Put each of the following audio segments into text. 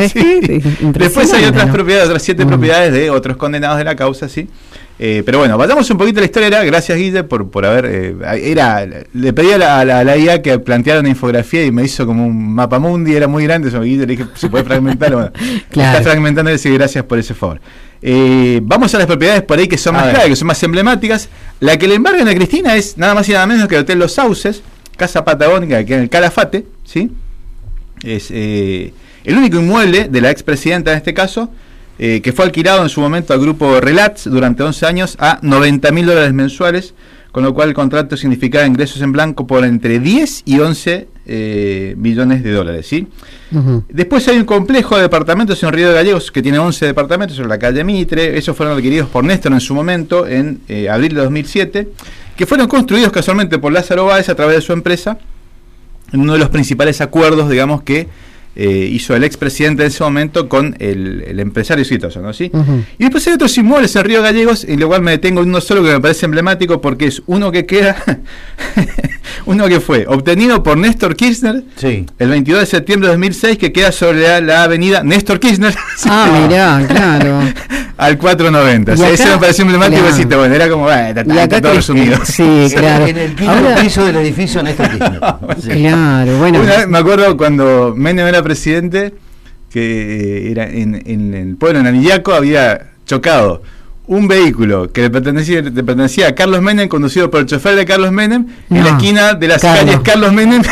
¿sabes qué? Después hay otras propiedades, otras 7 propiedades de otros condenados de la causa, sí. Pero bueno, vayamos un poquito a la historia. Gracias, Guille, por haber... le pedí a la IA que planteara una infografía y me hizo como un mapa mundi, era muy grande eso. Guille, le dije, ¿se puede fragmentar? Bueno, claro. Está fragmentando, y gracias por ese favor. Vamos a las propiedades por ahí que son más claras, que son más emblemáticas. La que le embargan a Cristina es nada más y nada menos que el Hotel Los Sauces, Casa Patagónica, que queda en el Calafate, ¿sí? Es el único inmueble de la expresidenta en este caso, que fue alquilado en su momento al grupo Relats durante 11 años a $90.000 mensuales, con lo cual el contrato significaba ingresos en blanco por entre 10 y 11 millones de dólares, ¿sí? Después hay un complejo de departamentos en Río de Gallegos que tiene 11 departamentos sobre la calle Mitre. Esos fueron adquiridos por Néstor en su momento en abril de 2007, que fueron construidos casualmente por Lázaro Báez a través de su empresa, en uno de los principales acuerdos, digamos, que hizo el expresidente de ese momento con el empresario exitoso, ¿no? ¿Sí? Y después hay otros inmuebles en Río Gallegos, en lo cual me detengo en uno solo que me parece emblemático, porque es uno que queda uno que fue obtenido por Néstor Kirchner, sí, el 22 de septiembre de 2006, que queda sobre la avenida Néstor Kirchner, mirá, claro, al 490. O sea, ese me pareció emblemático, claro. Decirte, bueno, era como está todo resumido. Sí, claro. En el quinto piso del edificio Néstor Kirchner. Sí. Claro, bueno. Una vez me acuerdo cuando Menem era presidente, que era en el pueblo de Anillaco, había chocado un vehículo que le pertenecía a Carlos Menem, conducido por el chofer de Carlos Menem, en la esquina de las calles Carlos Menem.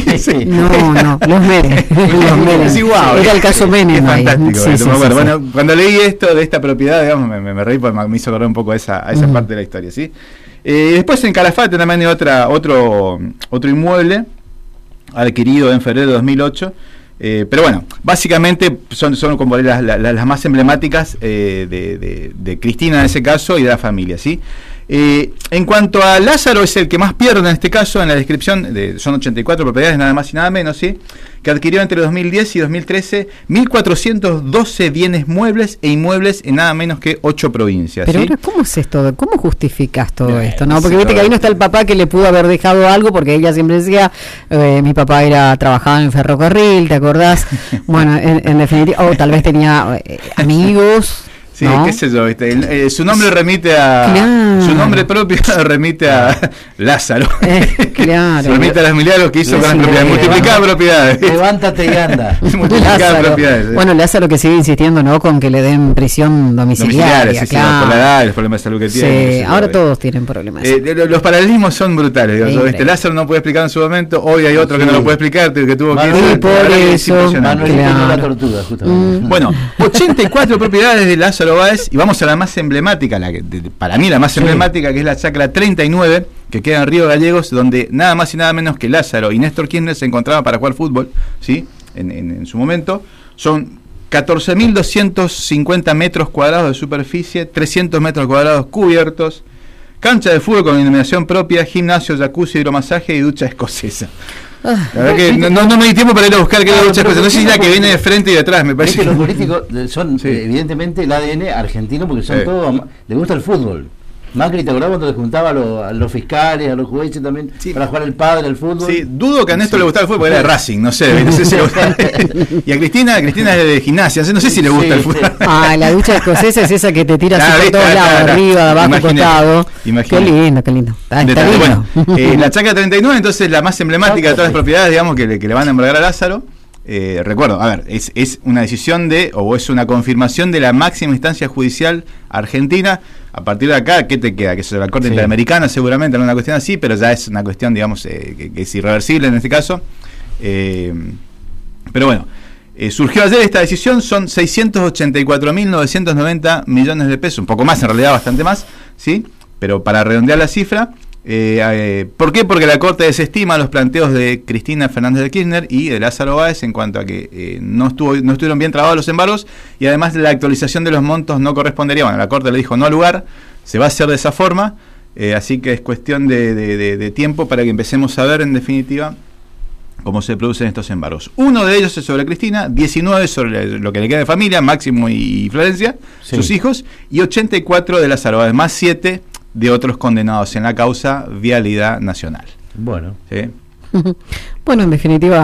Los Menem. Sí, wow, era el caso Menem. Es fantástico. Bueno, cuando leí esto de esta propiedad, digamos, me reí porque me hizo acordar un poco a esa parte de la historia, ¿sí? Después en Calafate también hay otro inmueble adquirido en febrero de 2008. Pero bueno, básicamente son como las más emblemáticas de Cristina en ese caso y de la familia, ¿sí? En cuanto a Lázaro, es el que más pierde en este caso en la descripción, son 84 propiedades, nada más y nada menos, ¿sí? Que adquirió entre 2010 y 2013 1.412 bienes muebles e inmuebles en nada menos que 8 provincias. Pero ¿sí? ahora, ¿cómo es esto? ¿Cómo justificas todo esto? ¿No? Porque viste que ahí no está el papá que le pudo haber dejado algo, porque ella siempre decía, mi papá trabajaba en ferrocarril, ¿te acordás? Bueno, en definitiva, o tal vez tenía amigos. Sí, ¿no? Qué sé yo, su nombre remite a... Claro. Su nombre propio remite a Lázaro. Claro. Remite a los milagros que hizo con las propiedades. Multiplicar propiedades. Levántate y anda. Multiplicar propiedades. Bueno, Lázaro que sigue insistiendo, ¿no? Con que le den prisión domiciliaria. Sí, claro. Por la edad, los problemas de salud que tiene. Sí, ahora todos tienen problemas. Los paralelismos son brutales. Lázaro no puede explicar en su momento, hoy hay otro que no lo puede explicar, que tuvo que ir. Por eso. La tortuga, justamente. Bueno, 84 propiedades de Lázaro Báez, y vamos a la más emblemática, para mí la más emblemática, que es la chacra 39, que queda en Río Gallegos, donde nada más y nada menos que Lázaro y Néstor Kirchner se encontraban para jugar fútbol, ¿sí? En su momento. Son 14.250 metros cuadrados de superficie, 300 metros cuadrados cubiertos, cancha de fútbol con iluminación propia, gimnasio, jacuzzi, hidromasaje y ducha escocesa. La verdad que no me di tiempo para ir a buscar qué es la ducha escocesa. No sé si es la que viene de frente y de atrás, me parece. Los políticos son evidentemente el ADN argentino, porque son todos, les gusta el fútbol. Macri, ¿te acordás cuando le juntaba a los fiscales, a los jueces también, para jugar el padre al fútbol? Sí, dudo que a Néstor le gustaba el fútbol, porque era de Racing, no sé si le gustaba. Y a Cristina es de gimnasia, no sé si le gusta el fútbol. La ducha escocesa es esa que te tira por todos lados, arriba, de abajo, costado. Qué lindo. Está lindo. Bueno, la chacra 39, entonces la más emblemática de todas las propiedades, digamos, que le van a embargar a Lázaro. Recuerdo, a ver, es una decisión o es una confirmación de la máxima instancia judicial argentina. A partir de acá, ¿qué te queda? Que es la Corte Interamericana, seguramente, alguna cuestión así, pero ya es una cuestión, digamos, que es irreversible en este caso. Pero bueno, surgió ayer esta decisión, son 684.990 millones de pesos, un poco más, en realidad bastante más, ¿sí? Pero para redondear la cifra, ¿por qué? Porque la Corte desestima los planteos de Cristina Fernández de Kirchner y de Lázaro Báez en cuanto a que no estuvieron bien trabados los embargos, y además la actualización de los montos no correspondería. Bueno, la Corte le dijo no lugar, se va a hacer de esa forma, así que es cuestión de tiempo para que empecemos a ver en definitiva cómo se producen estos embargos. Uno de ellos es sobre Cristina, 19 sobre lo que le queda de familia, Máximo y Florencia, sus hijos, y 84 de Lázaro Báez, más 7 de otros condenados en la causa Vialidad Nacional. Bueno. ¿Sí? Bueno, en definitiva,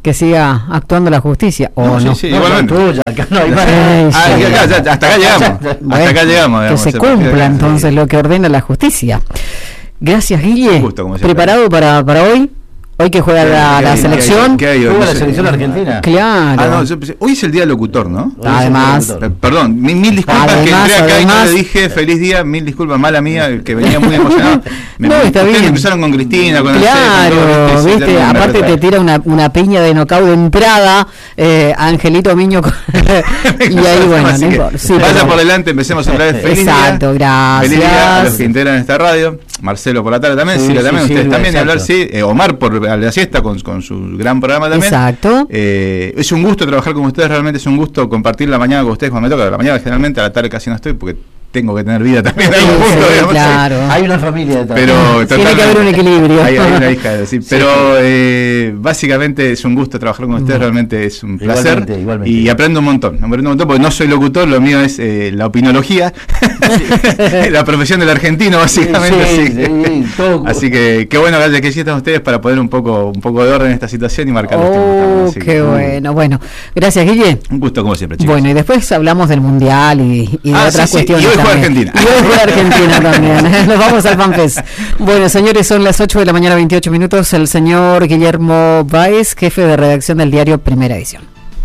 que siga actuando la justicia. ¿O no? Sí, igualmente. Acá no hay más. Hasta acá llegamos. Bueno, hasta acá llegamos. Que se cumpla entonces lo que ordena la justicia. Gracias, Guille. ¿Preparado para hoy? Hoy que juega la selección. ¿Juega la selección argentina? Claro. Hoy es el día del locutor, ¿no? Además. Perdón, mil disculpas que entré acá y no le dije feliz día, mil disculpas, mala mía, que venía muy emocionado. Está bien. Empezaron con Cristina, con Claro, viste, aparte te tira una piña de knockout de entrada, Angelito Miño. Y ahí, bueno, vaya por delante, empecemos otra vez. Feliz día. Exacto, gracias. Feliz día a los que integran esta radio. Marcelo por la tarde también, Silvia también, ustedes también, y hablar, Omar por la siesta con su gran programa también. Exacto. Es un gusto trabajar con ustedes, realmente es un gusto compartir la mañana con ustedes cuando me toca. La mañana generalmente, a la tarde casi no estoy porque tengo que tener vida también en algún punto, digamos. Claro. Hay una familia detrás. Pero tiene que haber un equilibrio. Hay una hija, sí. Pero básicamente es un gusto trabajar con ustedes, realmente es un placer. Igualmente. Y aprendo un montón porque no soy locutor, lo mío es la opinología, la profesión del argentino, básicamente. Así que qué bueno que aquí están ustedes para poner un poco de orden en esta situación y marcar los temas. Qué bueno. Gracias, Guille. Un gusto como siempre, chicos. Bueno, y después hablamos del Mundial y de otras cuestiones. Y hoy juega Argentina. Y hoy juega Argentina también. Nos vamos al FanFest. Bueno, señores, son las 8 de la mañana, 28 minutos. El señor Guillermo Báez, jefe de redacción del diario Primera Edición.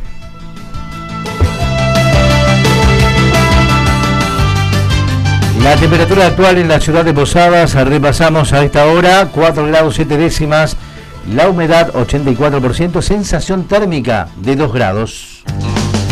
La temperatura actual en la ciudad de Posadas, repasamos a esta hora, 4 grados 7 décimas, la humedad 84%, sensación térmica de 2 grados.